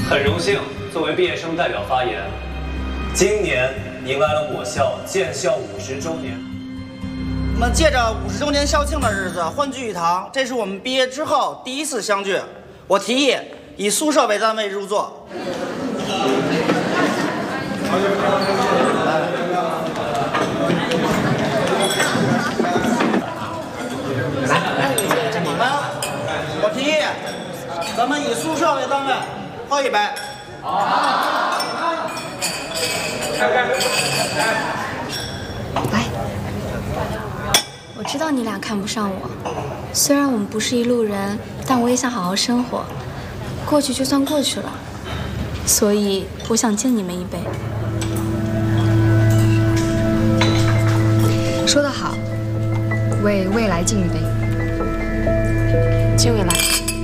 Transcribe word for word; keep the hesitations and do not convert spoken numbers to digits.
很荣幸作为毕业生代表发言。今年迎来了我校建校五十周年。 我们借着五十周年校庆的日子欢聚一堂，这是我们毕业之后第一次相聚。我提议以宿舍为单位入座。你们，我提议咱们以宿舍为单位喝一杯。 来，我知道你俩看不上我，虽然我们不是一路人，但我也想好好生活。过去就算过去了，所以我想敬你们一杯。 说得好，为未来敬一杯。 敬未来。